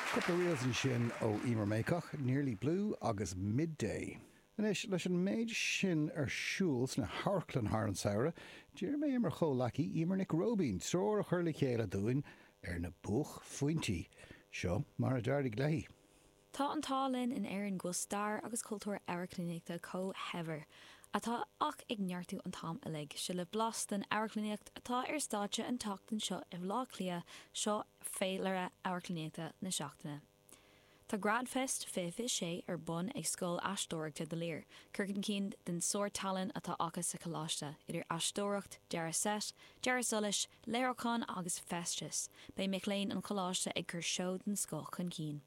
Couple of reels in sin ó Emer Maycock, Nearly Blue agus Midday. Leis an méid sin siúls na Harclan Harlan Saura, dír mé immer cho laci Emer Nick Robin, trór a churla chéile dúin na buch fointí. Seo mar a dardig lehi. Tá an tálinn in éireann go star agus cultúr airclíneachta co-hever. Atá ach ag neartú an tam alig, se le blas den airclíneacht atá státe an tachtan seo I bhlá clia seo féilere airclíneachta na seachtaine. Tá Gradfest sé bun ag scóil astóireachta de léir, Curcan cín den sór talan atá achas sa choláiste, idir astóireacht, deara set, deara solis, léirocán agus festis, bei micléin an choláiste ag cur seo den scóil chun cín.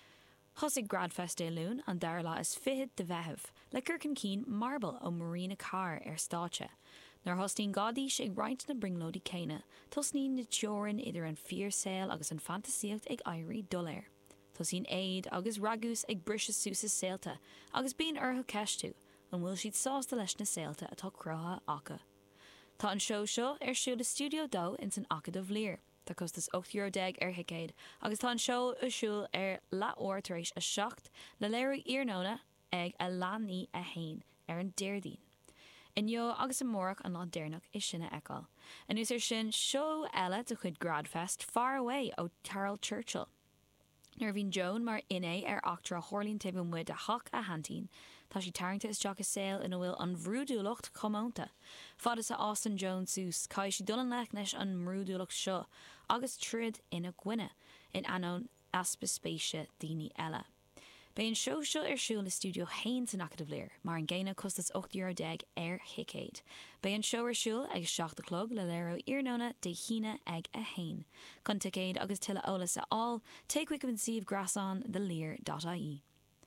Thosig Gradfest lún an darla is fihid de bheitheh, le Curcan cín marble ó Marina Carr státe. Nar hostín gadís ag roint na bringlódí céine, tosnín na teorin idir an fíorsail agus an fantasíocht ag éirí doléir. Tosín éid agus ragus ag brisise súsa saolta, agus bíon orthu ceistú, an bhfuil siad sásta leis na saolta atá crutha acha. Tá an seo siúil le Studio Dó in san acha do bhliair. Tá costas €8 hicéid, agus tá an seo siúil la óir tar éis a seacht le léirú iarnóna ag a lánaí a hain an déirdín. Inniu agus an mórach an lá déirnach is sinna eáil. An ús sin seo eile de chud Gradfest far away ó Carol Churchill. Nuair bhín Joan mar iné achtra Horlín tibh muid a hach a hantín, tá sí tarnta is deach a saoil ina bhfuil an bhrúdúlacht cománta. Fad is a Austin Jones sús, cai sí dulan leithneis an mhrúdúlacht seo, agus trid ina gcuine, in anón aspaspéise daoine eile. Bei an seo siúil na Studio Hain san Acad Bhliair, mar an ggéine costas €8 hicéid. Bei an seo siúil ag 7 le léirú iarnóna de híine ag a hain. Chun ticéid agus tuile ólas a all, take quick and see grasán de lir.ie.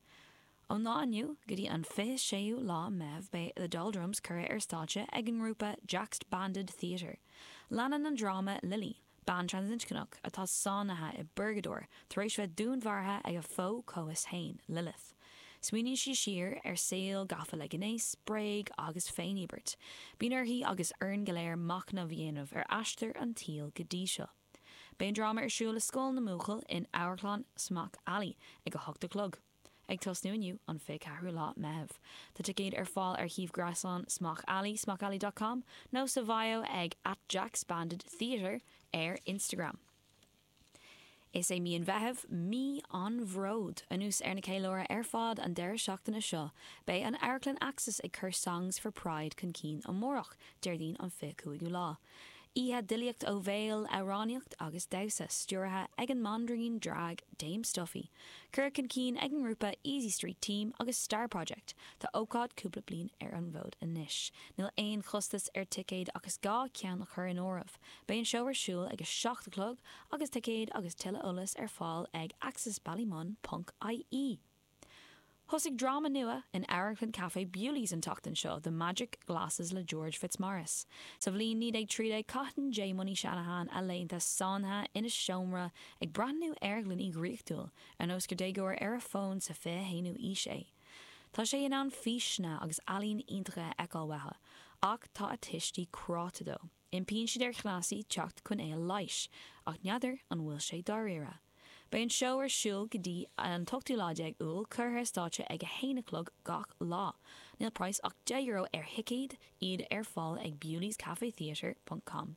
Ó ná aniu, go dtí an 26 lá meh bei the Doldrums cura státe ag an grúpa Jack's Banded Theatre. Leanan an drama Lily, ban transincannach atá sánathe I Burgador, taréis bheith dúnmhartha ag a fó coas hain, Lilith. Sweeney si siar saoil gafa le gnééis, breig agus féinibert. Bínar hí agus go léir mach na bhíanamh aistir an tíal go dtí seo. Bein drama siúil le scóil na múchail in Airclan Smach Alley ag go 8 ag tosnú aniu an 4 lá meh. Tá ticéad fáil híomh grasán Smach Alley, smachalley.com, nó sa bhaio ag @Jack's Banded Theatre Instagram. Is é míon bheitheh mí an bhród anús na céilóra fád an deir seachtainna seo, bei an Airclan Access ag chur Songs for Pride chun cín an mórach, deirdín an 5 lá. Ihe diliacht ó bhéal aráníocht agus dausa stúrathe ag an Mandarin drag Dame Stuffy. Curcan cín ag an grúpa Easy Street Team agus Star Project, tá ócád cúpla blin an bhód inis. Níl aon chustas ticéad agus gá cean chur an óramh. Bei an seoir siúil ag 7 agus ticéad agus tuile olalas fáil ag accessballymon.ie. Thosig drama nua in Airclan Cafe Bewley's an tachtan seo, The Magic Glasses le George Fitzmaurice. Sa bhlín ní ag tríd Cotton J. Money Shanahan a léonnta sánha ina seomra ag brandnú airglan í gríochtúil, an oscar dégóir a phone sa féhéanú sé. Tá sé in an físna agus alín intre eáilwethe, ach tá a tistí crátadó. Impíonn siad chlásaí teacht chun leis, ach neadidir an bhfuil sé daríire. Bei an seo siúil go dtí an tochtú láide ag úil curtha státe ag a 1 gach lá. Níl price ach €10 hicéid iad fáil ag bewleyscafetheatre.com.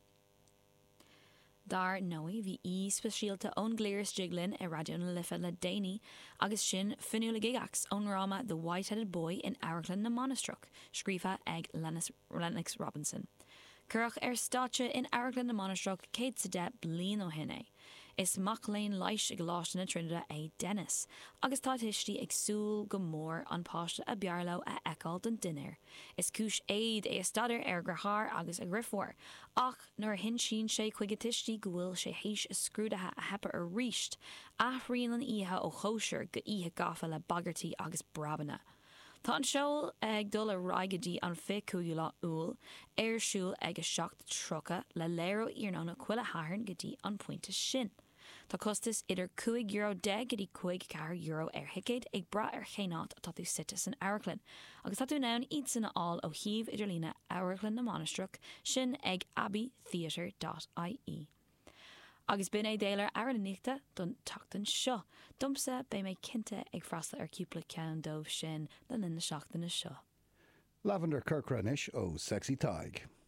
Dar nóí bhí speisialta ón gléiris jiglin radio na lifa le déine agus sin finú le gigax ón ráma The White-Headed Boy in Airclan na Monastruch, scrífa ag Lennox Robinson. Curach státe in Airclan na Monastruch céad sa de bliain ó hinné. Is macléin leis ag láisina Trinidad Dennis, agus tá tistí ag súil go mór an páiste a bearló a eáil den duine. Is cúis éiad staidir gur thar agus a grifhór, ach nuair hin sin sé chuige tistí go bhfuil sé héis scrúdathe a hepa ar ríist, athríonn ihe ó chóisiir go ihe gafa le bagartí agus brabanna. Tá an seoil ag dul a raigadí an 5 lá úil, siúil ag a 7 le léirú iarnóna chuile hathairn go dtí an pointe sin. Tá costas idir €5 go dtí €4 hicéid ag bra chéanát atá tú site san Airclan, agus tá tú nán iad sanna all ó híomh idirlína Airclan na Monastruch sin ag abbeytheatre.ie. Agus bin é délar ar an níta don tatan seo. Dumsa bé mé cinnte ag freasta ar cúpla ceann dómh sin le linn na seachtainna seo. Lavender Kirkrannish ó Sexy Tig.